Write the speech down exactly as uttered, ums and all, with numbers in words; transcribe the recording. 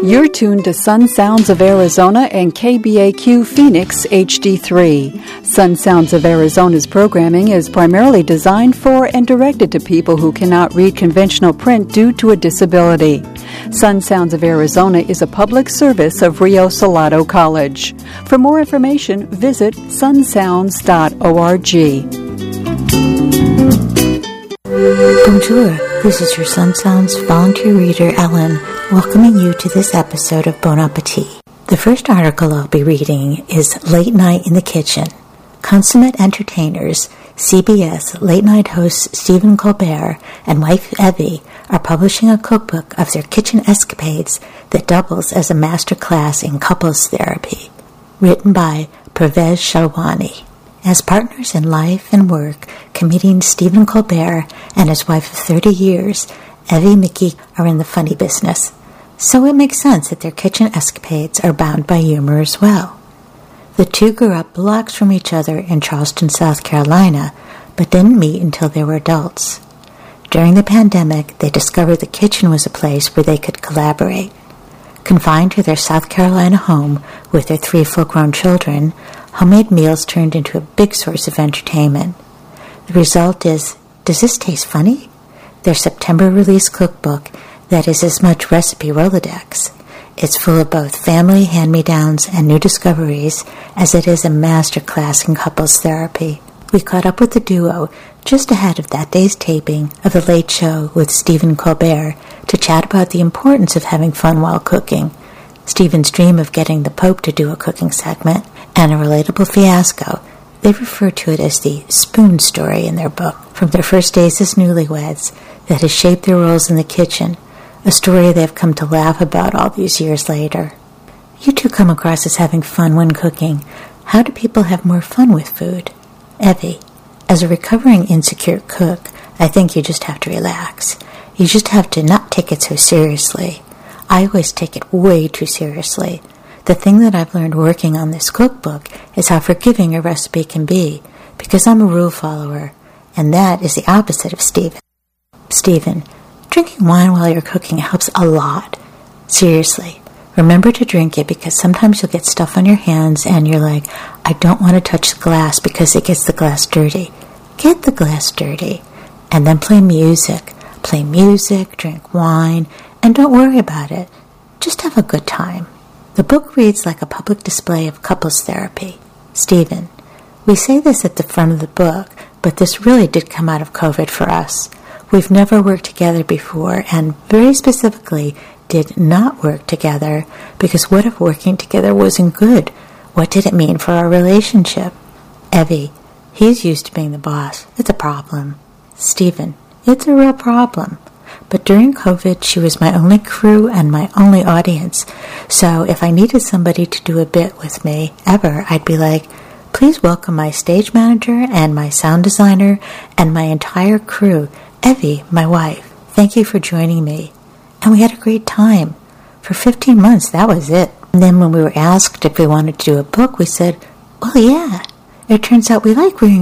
You're tuned to Sun Sounds of Arizona and K B A Q Phoenix H D three. Sun Sounds of Arizona's programming is primarily designed for and directed to people who cannot read conventional print due to a disability. Sun Sounds of Arizona is a public service of Rio Salado College. For more information, visit sun sounds dot org. Bonjour, this is your Sun Sounds volunteer reader, Ellen, welcoming you to this episode of Bon Appetit. The first article I'll be reading is Late Night in the Kitchen. Consummate entertainers, C B S late-night hosts Stephen Colbert and wife Evie are publishing a cookbook of their kitchen escapades that doubles as a master class in couples therapy. Written by Pervez Shalwani. As partners in life and work, comedian Stephen Colbert and his wife of thirty years, Evie Mickey, are in the funny business. So it makes sense that their kitchen escapades are bound by humor as well. The two grew up blocks from each other in Charleston, South Carolina, but didn't meet until they were adults. During the pandemic, they discovered the kitchen was a place where they could collaborate. Confined to their South Carolina home with their three full-grown children, homemade meals turned into a big source of entertainment. The result is, does this taste funny? Their September release cookbook that is as much recipe Rolodex. It's full of both family hand-me-downs and new discoveries as it is a master class in couples therapy. We caught up with the duo just ahead of that day's taping of The Late Show with Stephen Colbert to chat about the importance of having fun while cooking, Stephen's dream of getting the Pope to do a cooking segment, and a relatable fiasco. They refer to it as the spoon story in their book, from their first days as newlyweds, that has shaped their roles in the kitchen, a story they've come to laugh about all these years later. You two come across as having fun when cooking. How do people have more fun with food? Evie, as a recovering insecure cook, I think you just have to relax. You just have to not take it so seriously. I always take it way too seriously. The thing that I've learned working on this cookbook is how forgiving a recipe can be, because I'm a rule follower, and that is the opposite of Stephen. Stephen, drinking wine while you're cooking helps a lot. Seriously, remember to drink it because sometimes you'll get stuff on your hands and you're like, I don't want to touch the glass because it gets the glass dirty. Get the glass dirty. And then play music. Play music, drink wine, and don't worry about it. Just have a good time. The book reads like a public display of couples therapy. Stephen, we say this at the front of the book, but this really did come out of COVID for us. We've never worked together before, and very specifically did not work together, because what if working together wasn't good? What did it mean for our relationship? Evie, he's used to being the boss. It's a problem. Stephen, it's a real problem. But during COVID, she was my only crew and my only audience. So if I needed somebody to do a bit with me, ever, I'd be like, please welcome my stage manager and my sound designer and my entire crew. Evie, my wife, thank you for joining me. And we had a great time. For fifteen months, that was it. And then when we were asked if we wanted to do a book, we said, well, yeah. It turns out we like reading